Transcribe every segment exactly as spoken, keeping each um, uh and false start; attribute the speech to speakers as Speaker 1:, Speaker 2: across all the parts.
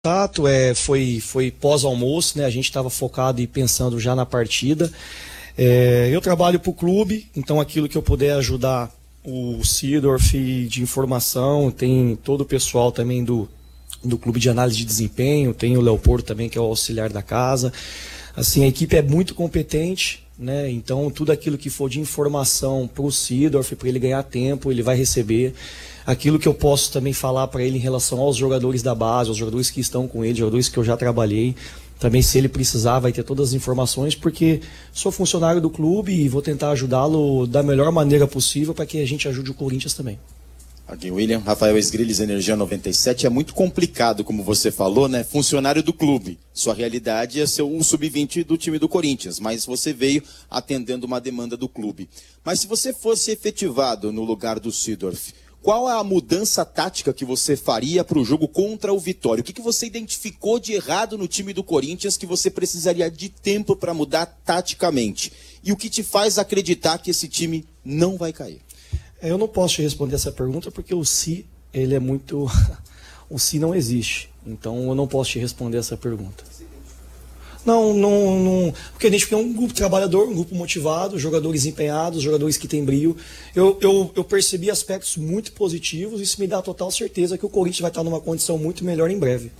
Speaker 1: Tato, é, foi, foi pós-almoço, né? A gente estava focado e pensando já na partida. É, eu trabalho para o clube, então aquilo que eu puder ajudar o Seedorf de informação, tem todo o pessoal também do, do clube de análise de desempenho, tem o Leopoldo também, que é o auxiliar da casa. Assim, a equipe é muito competente, né? Então tudo aquilo que for de informação para o Seedorf, para ele ganhar tempo, ele vai receber. Aquilo que eu posso também falar para ele em relação aos jogadores da base, aos jogadores que estão com ele, jogadores que eu já trabalhei. Também, se ele precisar, vai ter todas as informações, porque sou funcionário do clube e vou tentar ajudá-lo da melhor maneira possível para que a gente ajude o Corinthians também.
Speaker 2: Aqui, William, Rafael Esgrilles, Energia noventa e sete. É muito complicado, como você falou, né? Funcionário do clube. Sua realidade é ser um sub vinte do time do Corinthians, mas você veio atendendo uma demanda do clube. Mas se você fosse efetivado no lugar do Seedorf, qual é a mudança tática que você faria para o jogo contra o Vitória? O que, que você identificou de errado no time do Corinthians que você precisaria de tempo para mudar taticamente? E o que te faz acreditar que esse time não vai cair?
Speaker 1: Eu não posso te responder essa pergunta porque o se, ele é muito... o se não existe. Então eu não posso te responder essa pergunta. Não, não, não, porque a gente é um grupo trabalhador, um grupo motivado, jogadores empenhados, jogadores que têm brilho. Eu, eu, eu percebi aspectos muito positivos e isso me dá total certeza que o Corinthians vai estar numa condição muito melhor em breve.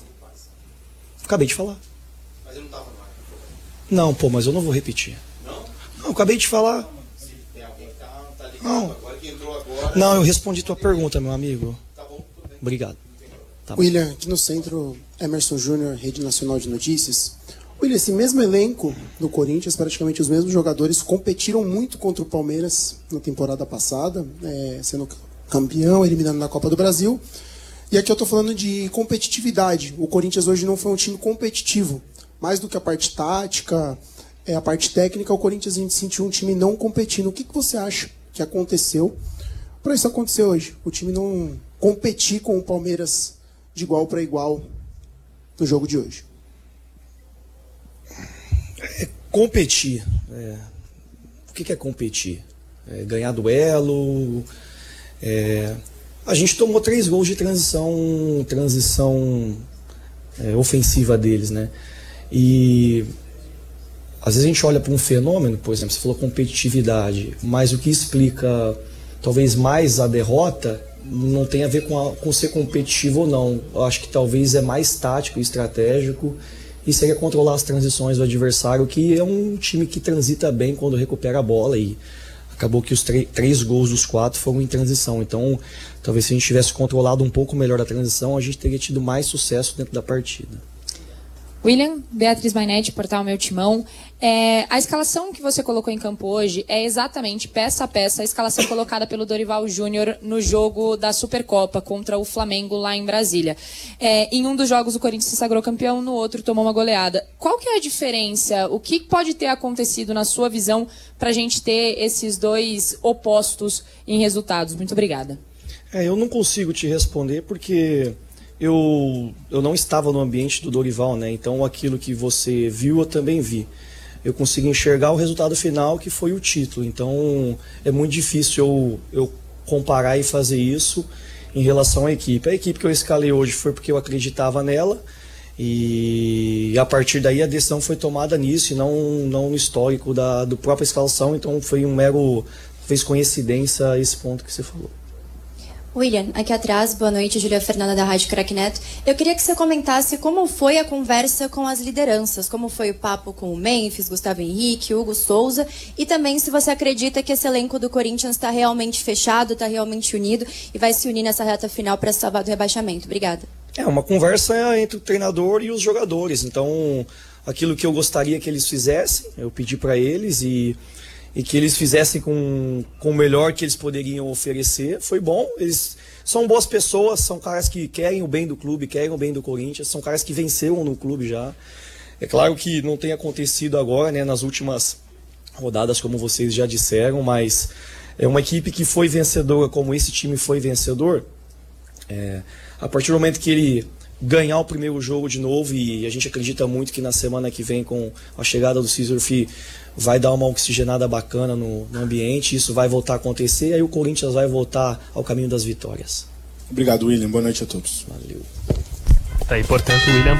Speaker 1: Acabei de falar.
Speaker 2: Mas eu não estava mais.
Speaker 1: Não, pô, mas eu não vou repetir.
Speaker 2: Não?
Speaker 1: Não, eu acabei de falar.
Speaker 2: Se tem alguém que tá, tá ligado
Speaker 1: não.
Speaker 2: Agora que entrou agora...
Speaker 1: Não, eu respondi tua pergunta, meu amigo.
Speaker 2: Tá bom, tudo bem.
Speaker 1: Obrigado. Tá
Speaker 3: William, aqui no centro, Emerson Júnior, Rede Nacional de Notícias. William, esse mesmo elenco do Corinthians, praticamente os mesmos jogadores, competiram muito contra o Palmeiras na temporada passada, é, sendo campeão, eliminando na Copa do Brasil. E aqui eu estou falando de competitividade. O Corinthians hoje não foi um time competitivo. Mais do que a parte tática, é, a parte técnica, o Corinthians a gente sentiu um time não competindo. O que, que você acha que aconteceu para isso acontecer hoje? O time não competir com o Palmeiras de igual para igual no jogo de hoje.
Speaker 1: É competir. É, o que é competir? É ganhar duelo. É, a gente tomou três gols de transição, transição é, ofensiva deles, né? E às vezes a gente olha para um fenômeno, por exemplo, você falou competitividade, mas o que explica talvez mais a derrota não tem a ver com, a, com ser competitivo ou não. Eu acho que talvez é mais tático e estratégico. E seria controlar as transições do adversário, que é um time que transita bem quando recupera a bola, e acabou que os três gols dos quatro foram em transição. Então, talvez se a gente tivesse controlado um pouco melhor a transição, a gente teria tido mais sucesso dentro da partida.
Speaker 4: William, Beatriz Mainetti, Portal Meu Timão. É, a escalação que você colocou em campo hoje é exatamente, peça a peça, a escalação colocada pelo Dorival Júnior no jogo da Supercopa contra o Flamengo lá em Brasília. É, em um dos jogos o Corinthians se sagrou campeão, no outro tomou uma goleada. Qual que é a diferença? O que pode ter acontecido na sua visão para a gente ter esses dois opostos em resultados? Muito obrigada.
Speaker 1: É, eu não consigo te responder porque... Eu, eu não estava no ambiente do Dorival, né? Então aquilo que você viu eu também vi. Eu consegui enxergar o resultado final, que foi o título. Então é muito difícil eu, eu comparar e fazer isso em relação à equipe. A equipe que eu escalei hoje foi porque eu acreditava nela, e a partir daí a decisão foi tomada nisso e não, não no histórico da do própria escalação. Então foi um mero, fez coincidência esse ponto que você falou.
Speaker 5: William, aqui atrás, boa noite, Júlia Fernanda da Rádio Crack Neto. Eu queria que você comentasse como foi a conversa com as lideranças, como foi o papo com o Memphis, Gustavo Henrique, Hugo Souza, e também se você acredita que esse elenco do Corinthians está realmente fechado, está realmente unido e vai se unir nessa reta final para salvar do rebaixamento. Obrigada.
Speaker 1: É uma conversa entre o treinador e os jogadores, então aquilo que eu gostaria que eles fizessem, eu pedi para eles e... e que eles fizessem com, com o melhor que eles poderiam oferecer, foi bom. Eles são boas pessoas, são caras que querem o bem do clube, querem o bem do Corinthians, são caras que venceram no clube já. É claro que não tem acontecido agora, né, nas últimas rodadas, como vocês já disseram, mas é uma equipe que foi vencedora, como esse time foi vencedor. É, a partir do momento que ele ganhar o primeiro jogo de novo, e a gente acredita muito que na semana que vem, com a chegada do Seedorf, vai dar uma oxigenada bacana no, no ambiente, isso vai voltar a acontecer, e aí o Corinthians vai voltar ao caminho das vitórias.
Speaker 6: Obrigado, William. Boa noite a todos.
Speaker 1: Valeu.
Speaker 6: Tá aí, portanto, o William